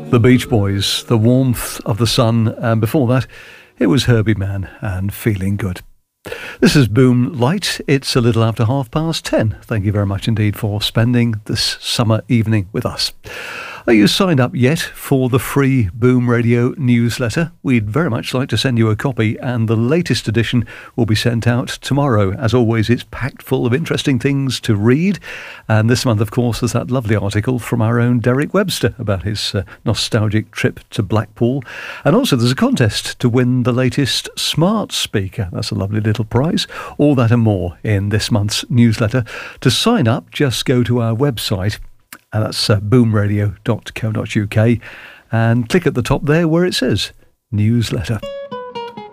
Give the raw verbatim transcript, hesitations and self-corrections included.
The Beach Boys, The Warmth of the Sun, and before that, it was Herbie Mann and Feeling Good. This is Boom Light. It's a little after half past ten. Thank you very much indeed for spending this summer evening with us. Are you signed up yet for the free Boom Radio newsletter? We'd very much like to send you a copy, and the latest edition will be sent out tomorrow. As always, it's packed full of interesting things to read. And this month, of course, there's that lovely article from our own Derek Webster about his uh, nostalgic trip to Blackpool. And also there's a contest to win the latest smart speaker. That's a lovely little prize. All that and more in this month's newsletter. To sign up, just go to our website, and that's uh, boom radio dot co dot uk, and click at the top there where it says newsletter.